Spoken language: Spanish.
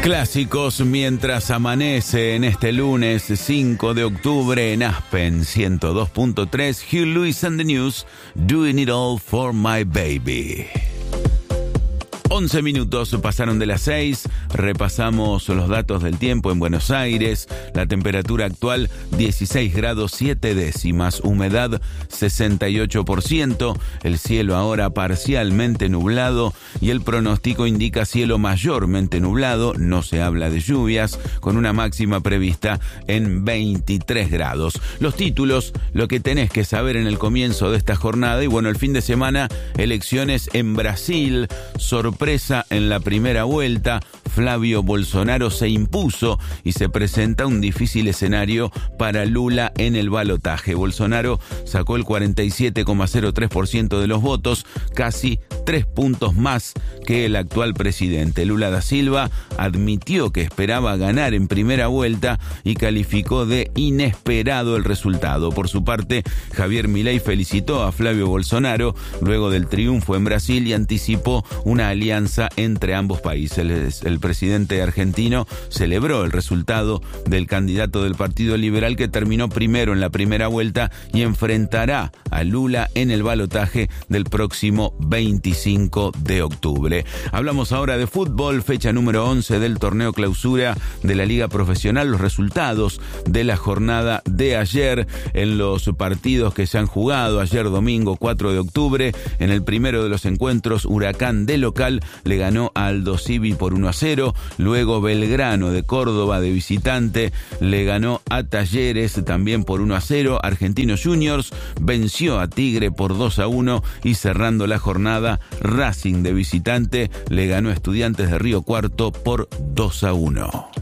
Clásicos mientras amanece en este lunes 5 de octubre en Aspen 102.3. Hugh Lewis and the News, Doing It All for My Baby. 11 minutos pasaron de las 6, repasamos los datos del tiempo en Buenos Aires, la temperatura actual 16 grados 7 décimas, humedad 68%, el cielo ahora parcialmente nublado y el pronóstico indica cielo mayormente nublado, no se habla de lluvias, con una máxima prevista en 23 grados. Los títulos, lo que tenés que saber en el comienzo de esta jornada y bueno, el fin de semana, elecciones en Brasil, sorpresa en la primera vuelta, Flavio Bolsonaro se impuso y se presenta un difícil escenario para Lula en el balotaje. Bolsonaro sacó el 47,03% de los votos, casi 3 puntos más que el actual presidente. Lula da Silva admitió que esperaba ganar en primera vuelta y calificó de inesperado el resultado. Por su parte, Javier Milei felicitó a Flavio Bolsonaro luego del triunfo en Brasil y anticipó una alianza entre ambos países. El presidente argentino celebró el resultado del candidato del Partido Liberal que terminó primero en la primera vuelta y enfrentará a Lula en el balotaje del próximo 25 de octubre. Hablamos ahora de fútbol, fecha número 11 del torneo clausura de la Liga Profesional, los resultados de la jornada de ayer en los partidos que se han jugado. Ayer domingo 4 de octubre, en el primero de los encuentros, Huracán de local le ganó a Aldosivi por 1-0, luego Belgrano de Córdoba de visitante le ganó a Talleres también por 1-0, Argentinos Juniors venció a Tigre por 2-1 y cerrando la jornada, Racing de visitante le ganó a Estudiantes de Río Cuarto por 2-1.